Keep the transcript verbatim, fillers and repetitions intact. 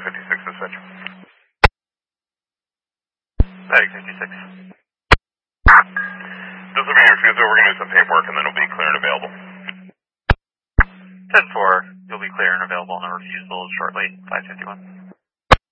fifty-six dispatch. Medic fifty-six. This will be your refusal. We're going to do some paperwork and then it'll be clear and available. ten four, you'll be clear and available on the refusal shortly, five fifty-one.